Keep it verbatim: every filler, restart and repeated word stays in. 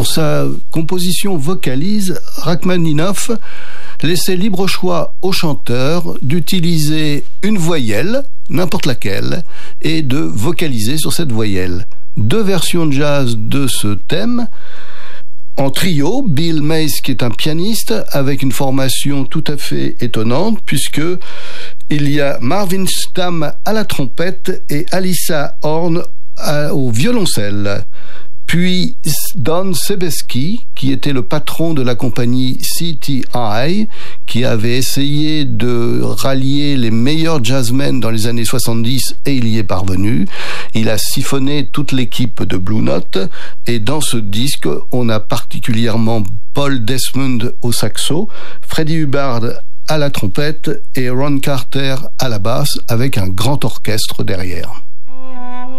pour sa composition vocalise, Rachmaninoff laissait libre choix au chanteur d'utiliser une voyelle, n'importe laquelle, et de vocaliser sur cette voyelle. Deux versions de jazz de ce thème, en trio, Bill Mays qui est un pianiste avec une formation tout à fait étonnante puisque il y a Marvin Stamm à la trompette et Alyssa Horn à, au violoncelle. Puis Don Sebeski, qui était le patron de la compagnie C T I, qui avait essayé de rallier les meilleurs jazzmen dans les années soixante-dix et il y est parvenu. Il a siphonné toute l'équipe de Blue Note et dans ce disque, on a particulièrement Paul Desmond au saxo, Freddie Hubbard à la trompette et Ron Carter à la basse avec un grand orchestre derrière.